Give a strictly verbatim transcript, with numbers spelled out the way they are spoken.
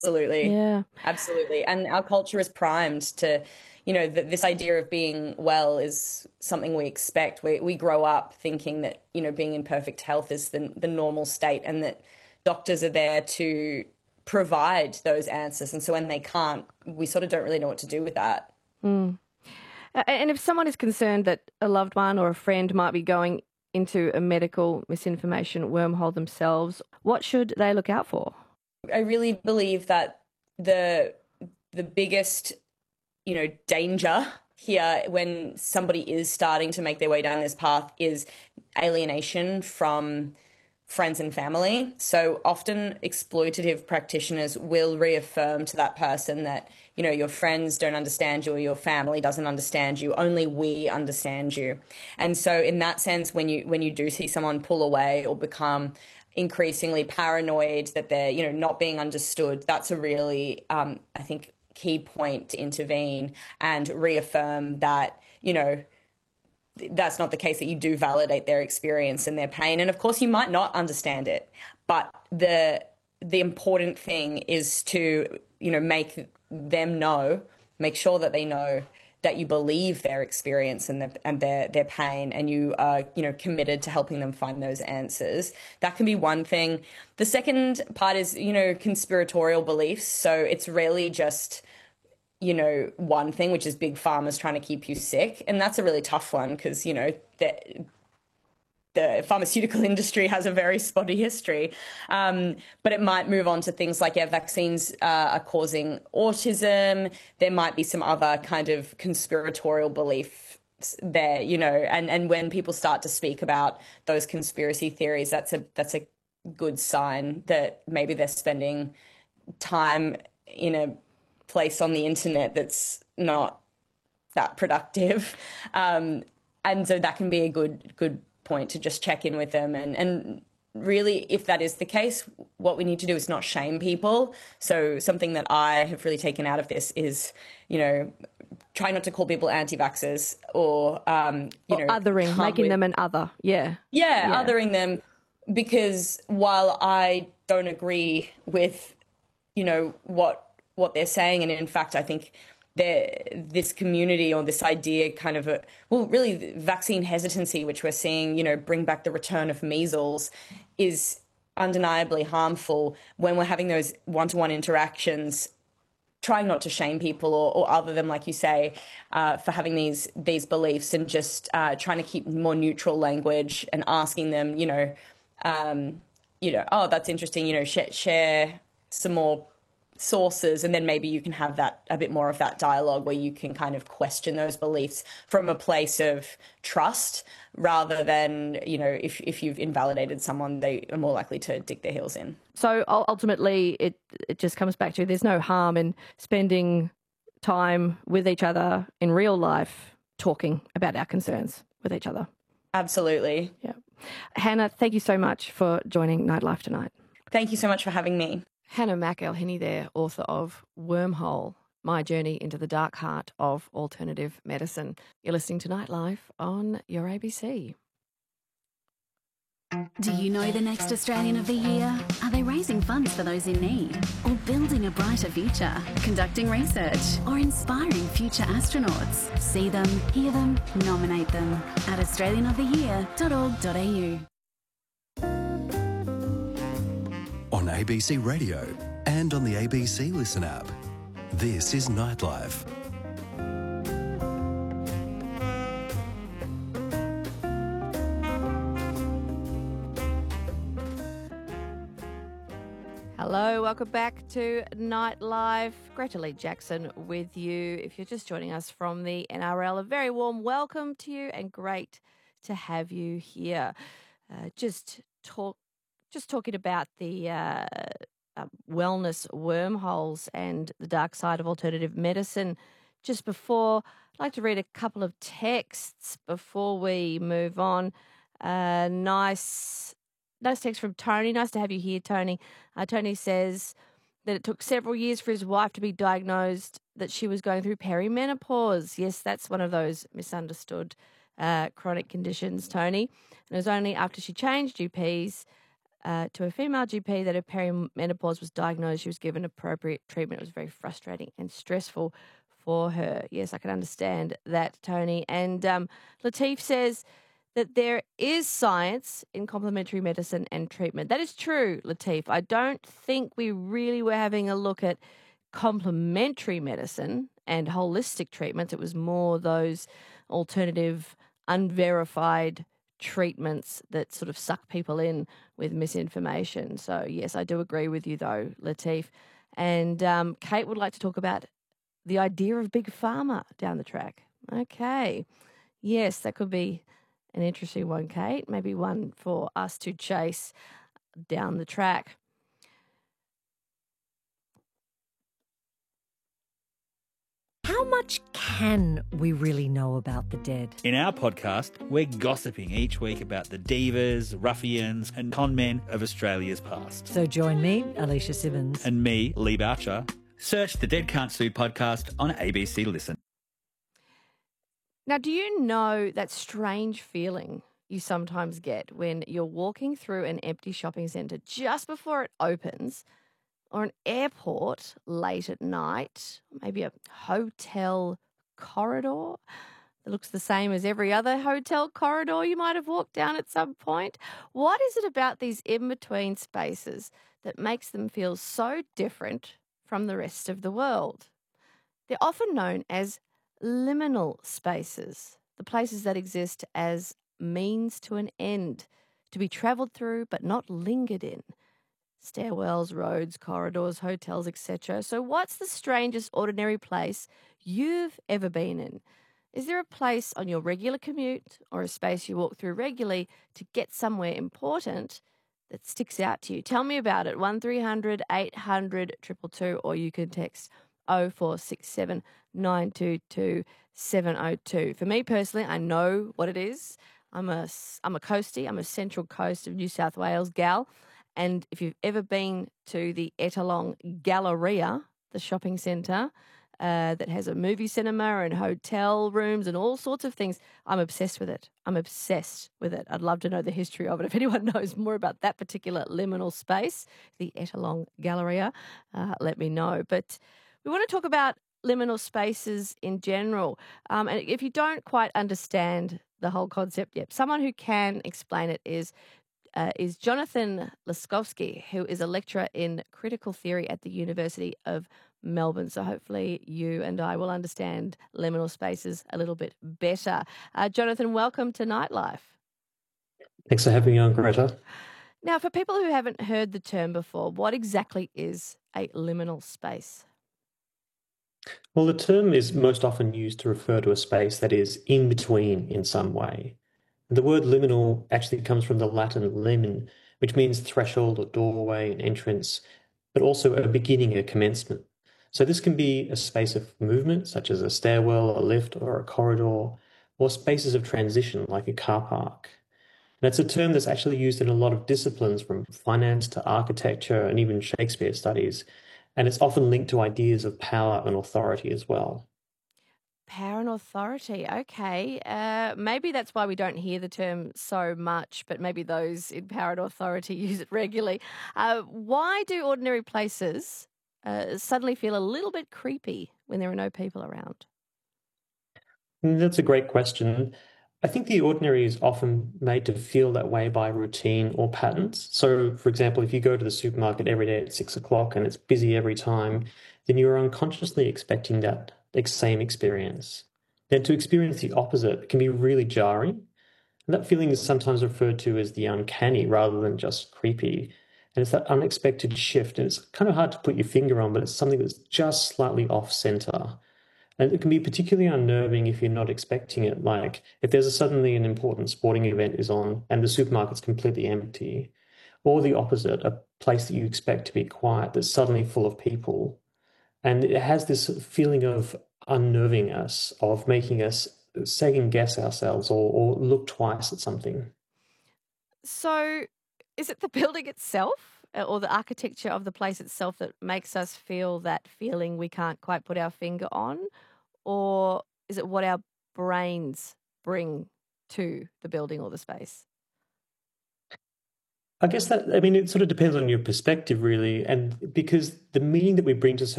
Absolutely. Yeah. Absolutely. And our culture is primed to, you know, th- this idea of being well is something we expect. We we grow up thinking that, you know, being in perfect health is the, the normal state, and that doctors are there to provide those answers. And so when they can't, we sort of don't really know what to do with that. Mm. And if someone is concerned that a loved one or a friend might be going into a medical misinformation wormhole themselves, what should they look out for? I really believe that the the biggest, you know, danger here when somebody is starting to make their way down this path is alienation from friends and family. So often exploitative practitioners will reaffirm to that person that, you know, your friends don't understand you or your family doesn't understand you. Only we understand you. And so in that sense, when you when you do see someone pull away or become increasingly paranoid that they're, you know, not being understood, that's a really, um, I think, key point to intervene and reaffirm that, you know, that's not the case, that you do validate their experience and their pain. And of course you might not understand it, but the the important thing is to, you know, make them know, make sure that they know that you believe their experience and, the, and their their pain, and you are, you know, committed to helping them find those answers. That can be one thing. The second part is, you know, conspiratorial beliefs. So it's really just, you know, one thing, which is big pharma's trying to keep you sick. And that's a really tough one because, you know, the, the pharmaceutical industry has a very spotty history. Um, but it might move on to things like, yeah, vaccines uh, are causing autism. There might be some other kind of conspiratorial belief there, you know, and, and when people start to speak about those conspiracy theories, that's a that's a good sign that maybe they're spending time in a place on the internet that's not that productive. Um, and so that can be a good good point to just check in with them. And, and really, if that is the case, what we need to do is not shame people. So something that I have really taken out of this is, you know, try not to call people anti-vaxxers or, um, you or know, othering, making with, them an other. Yeah. yeah. Yeah, yeah. othering them, because while I don't agree with, you know, what what they're saying, and in fact, I think this community or this idea kind of a, well, really vaccine hesitancy, which we're seeing, you know, bring back the return of measles, is undeniably harmful. When we're having those one-to-one interactions, trying not to shame people or, or other them, like you say, uh, for having these these beliefs, and just uh, trying to keep more neutral language and asking them, you know, um, you know, oh, that's interesting, you know, sh- share some more sources, and then maybe you can have that a bit more of that dialogue where you can kind of question those beliefs from a place of trust, rather than, you know, if if you've invalidated someone, they are more likely to dig their heels in. So ultimately it it just comes back to there's no harm in spending time with each other in real life, talking about our concerns with each other. Absolutely. Yeah. Hannah, thank you so much for joining Nightlife tonight. Thank you so much for having me. Hannah McElhinney there, author of Wormhole, My Journey into the Dark Heart of Alternative Medicine. You're listening to Nightlife on your A B C. Do you know the next Australian of the Year? Are they raising funds for those in need? Or building a brighter future? Conducting research? Or inspiring future astronauts? See them, hear them, nominate them at australian of the year dot org dot a u. On A B C Radio and on the A B C Listen app. This is Nightlife. Hello, welcome back to Nightlife. Greta Lee Jackson with you. If you're just joining us from the N R L, a very warm welcome to you and great to have you here. Uh, just talk. Just talking about the uh, uh, wellness wormholes and the dark side of alternative medicine. Just before, I'd like to read a couple of texts before we move on. Uh, nice, nice text from Tony. Nice to have you here, Tony. Uh, Tony says that it took several years for his wife to be diagnosed that she was going through perimenopause. Yes, that's one of those misunderstood uh, chronic conditions, Tony. And it was only after she changed G Ps uh, to a female G P that her perimenopause was diagnosed. She was given appropriate treatment. It was very frustrating and stressful for her. Yes, I can understand that, Tony. And um, Latif says that there is science in complementary medicine and treatment. That is true, Latif. I don't think we really were having a look at complementary medicine and holistic treatments. It was more those alternative, unverified treatments that sort of suck people in with misinformation. So, yes, I do agree with you, though, Latif. And um, Kate would like to talk about the idea of big pharma down the track. Okay. Yes, that could be an interesting one, Kate. Maybe one for us to chase down the track. How much can we really know about the dead? In our podcast, we're gossiping each week about the divas, ruffians and con men of Australia's past. So join me, Alicia Simmons. And me, Lee Boucher. Search the Dead Can't Sue podcast on A B C Listen. Now, do you know that strange feeling you sometimes get when you're walking through an empty shopping centre just before it opens, or an airport late at night, maybe a hotel corridor that looks the same as every other hotel corridor you might have walked down at some point? What is it about these in-between spaces that makes them feel so different from the rest of the world? They're often known as liminal spaces, the places that exist as means to an end, to be travelled through but not lingered in. Stairwells, roads, corridors, hotels, et cetera. So what's the strangest ordinary place you've ever been in? Is there a place on your regular commute or a space you walk through regularly to get somewhere important that sticks out to you? Tell me about it. one three hundred eight hundred two two two, or you can text oh four six seven nine two two seven oh two. For me personally, I know what it is. I'm a, I'm a coastie. I'm a Central Coast of New South Wales gal. And if you've ever been to the Ettalong Galleria, the shopping centre uh, that has a movie cinema and hotel rooms and all sorts of things, I'm obsessed with it. I'm obsessed with it. I'd love to know the history of it. If anyone knows more about that particular liminal space, the Ettalong Galleria, uh, let me know. But we want to talk about liminal spaces in general. Um, and if you don't quite understand the whole concept yet, someone who can explain it is Uh, is Jonathan Laskowski, who is a lecturer in critical theory at the University of Melbourne. So hopefully you and I will understand liminal spaces a little bit better. Uh, Jonathan, welcome to Nightlife. Thanks for having me on, Greta. Now, for people who haven't heard the term before, what exactly is a liminal space? Well, the term is most often used to refer to a space that is in between in some way. The word liminal actually comes from the Latin limen, which means threshold or doorway, an entrance, but also a beginning, a commencement. So this can be a space of movement, such as a stairwell, a lift, or a corridor, or spaces of transition, like a car park. And it's a term that's actually used in a lot of disciplines, from finance to architecture and even Shakespeare studies, and it's often linked to ideas of power and authority as well. Power and authority. Okay. Uh, maybe that's why we don't hear the term so much, but maybe those in power and authority use it regularly. Uh, why do ordinary places uh, suddenly feel a little bit creepy when there are no people around? That's a great question. I think the ordinary is often made to feel that way by routine or patterns. So, for example, if you go to the supermarket every day at six o'clock and it's busy every time, then you're unconsciously expecting that same experience. Then to experience the opposite can be really jarring. And that feeling is sometimes referred to as the uncanny rather than just creepy. And it's that unexpected shift. And it's kind of hard to put your finger on, but it's something that's just slightly off center. And it can be particularly unnerving if you're not expecting it. Like if there's a, suddenly an important sporting event is on and the supermarket's completely empty. Or the opposite, a place that you expect to be quiet that's suddenly full of people. And it has this feeling of unnerving us, of making us second guess ourselves or, or look twice at something. So is it the building itself or the architecture of the place itself that makes us feel that feeling we can't quite put our finger on? Or is it what our brains bring to the building or the space? I guess that, I mean, it sort of depends on your perspective, really. And because the meaning that we bring to